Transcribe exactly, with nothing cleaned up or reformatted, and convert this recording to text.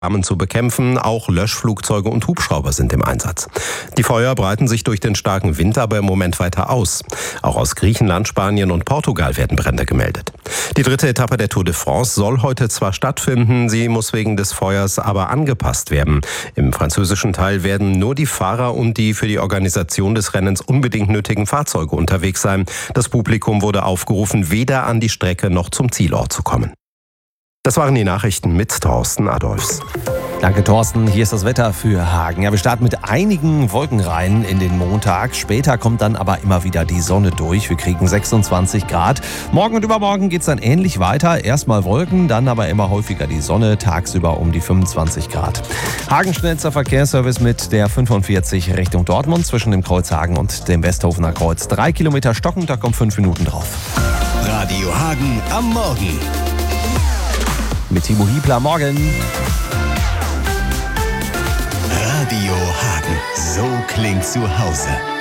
Flammen zu bekämpfen. Auch Löschflugzeuge und Hubschrauber sind im Einsatz. Die Feuer breiten sich durch den starken Wind aber im Moment weiter aus. Auch aus Griechenland, Spanien und Portugal werden Brände gemeldet. Die dritte Etappe der Tour de France soll heute zwar stattfinden, sie muss wegen des Feuers aber angepasst werden. Im französischen Teil werden nur die Fahrer und die für die Organisation des Rennens unbedingt nötigen Fahrzeuge unterwegs sein. Das Publikum wurde aufgerufen, weder an die Strecke noch zum Zielort zu kommen. Das waren die Nachrichten mit Thorsten Adolfs. Danke, Thorsten. Hier ist das Wetter für Hagen. Ja, wir starten mit einigen Wolkenreihen in den Montag. Später kommt dann aber immer wieder die Sonne durch. Wir kriegen sechsundzwanzig Grad. Morgen und übermorgen geht es dann ähnlich weiter. Erstmal Wolken, dann aber immer häufiger die Sonne. Tagsüber um die fünfundzwanzig Grad. Hagen schnellster Verkehrsservice mit der fünfundvierzig Richtung Dortmund zwischen dem Kreuz Hagen und dem Westhofener Kreuz. Drei Kilometer stocken, da kommt fünf Minuten drauf. Radio Hagen am Morgen. Mit Timo Hiebler, morgen. Radio Hagen, so klingt zu Hause.